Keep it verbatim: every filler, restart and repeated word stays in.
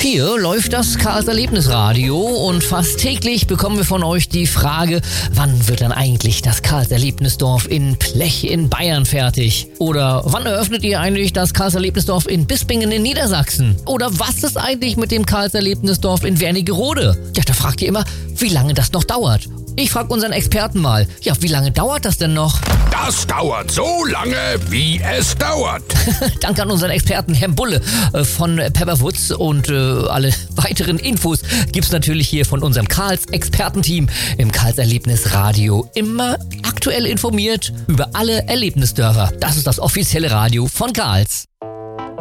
Hier läuft das Karls Erlebnisradio und fast täglich bekommen wir von euch die Frage, wann wird dann eigentlich das Karls Erlebnisdorf in Plech in Bayern fertig? Oder wann eröffnet ihr eigentlich das Karls Erlebnisdorf in Bispingen in Niedersachsen? Oder was ist eigentlich mit dem Karls Erlebnisdorf in Wernigerode? Ja, da fragt ihr immer, wie lange das noch dauert. Ich frage unseren Experten mal, ja, wie lange dauert das denn noch? Das dauert so lange, wie es dauert. Danke an unseren Experten Herrn Bulle äh, von Pepperwoods und äh, alle weiteren Infos gibt's natürlich hier von unserem Karls Expertenteam im Karls Erlebnisradio. Immer aktuell informiert über alle Erlebnisdörfer. Das ist das offizielle Radio von Karls.